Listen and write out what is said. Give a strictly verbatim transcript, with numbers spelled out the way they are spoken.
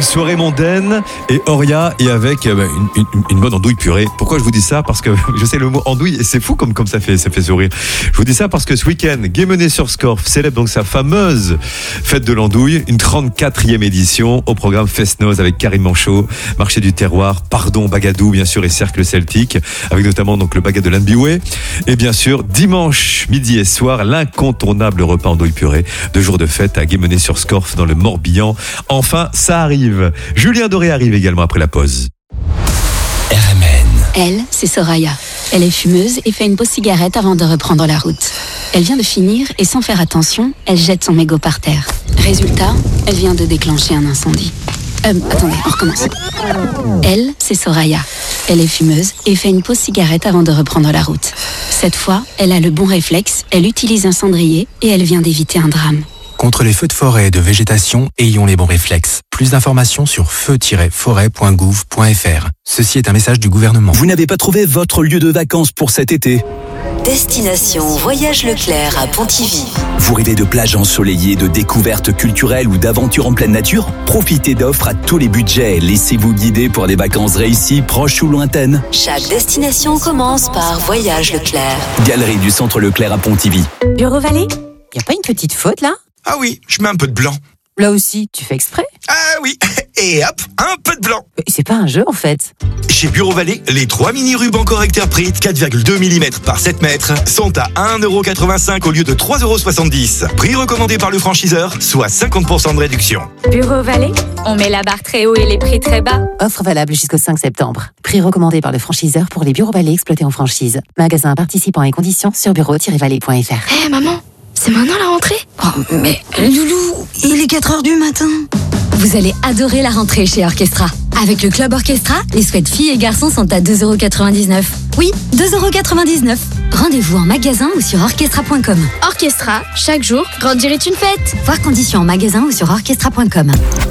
Une soirée mondaine et Oria et avec euh, une, une, une bonne andouille purée. Pourquoi je vous dis ça? Parce que je sais le mot andouille et c'est fou comme, comme ça fait, ça fait sourire. Je vous dis ça parce que ce week-end, Guémené-sur-Scorff célèbre donc sa fameuse fête de l'andouille, une trente-quatrième édition au programme Fest-Noz avec Karim Manchot, Marché du Terroir, Pardon, Bagadou bien sûr et Cercle Celtique avec notamment donc le bagat de l'Anbioué et bien sûr dimanche midi et soir l'incontournable repas andouille purée, deux jours de fête à Guémené-sur-Scorff dans le Morbihan. Enfin, ça arrive. Julien Doré arrive également après la pause. R M N. Elle, c'est Soraya. Elle est fumeuse et fait une pause cigarette avant de reprendre la route. Elle vient de finir et sans faire attention, elle jette son mégot par terre. Résultat, elle vient de déclencher un incendie. Euh, attendez, on recommence. Elle, c'est Soraya. Elle est fumeuse et fait une pause cigarette avant de reprendre la route. Cette fois, elle a le bon réflexe, elle utilise un cendrier et elle vient d'éviter un drame. Contre les feux de forêt et de végétation, ayons les bons réflexes. Plus d'informations sur feu tiret forêt point gouv point f r. Ceci est un message du gouvernement. Vous n'avez pas trouvé votre lieu de vacances pour cet été? Destination Voyage Leclerc à Pontivy. Vous rêvez de plages ensoleillées, de découvertes culturelles ou d'aventures en pleine nature? Profitez d'offres à tous les budgets. Laissez-vous guider pour des vacances réussies, proches ou lointaines. Chaque destination commence par Voyage Leclerc. Galerie du Centre Leclerc à Pontivy. Bureau Vallée, y a pas une petite faute là? Ah oui, je mets un peu de blanc. Là aussi, tu fais exprès? Ah oui, et hop, un peu de blanc. C'est pas un jeu en fait. Chez Bureau Vallée, les trois mini rubans correcteurs Pritt quatre virgule deux millimètres par sept mètres sont à un euro quatre-vingt-cinq au lieu de trois euros soixante-dix. Prix recommandé par le franchiseur, soit cinquante pour cent de réduction. Bureau Vallée, on met la barre très haut et les prix très bas. Offre valable jusqu'au cinq septembre. Prix recommandé par le franchiseur pour les Bureaux Vallée exploités en franchise. Magasin participant et conditions sur bureau tiret vallée point f r. Hé hey, maman, c'est maintenant la rentrée? Oh, mais Loulou, il est quatre heures du matin. Vous allez adorer la rentrée chez Orchestra. Avec le Club Orchestra, les sweats filles et garçons sont à deux euros quatre-vingt-dix-neuf. Oui, deux euros quatre-vingt-dix-neuf. Rendez-vous en magasin ou sur orchestra point com. Orchestra, chaque jour, grandir est une fête. Voir conditions en magasin ou sur orchestra point com.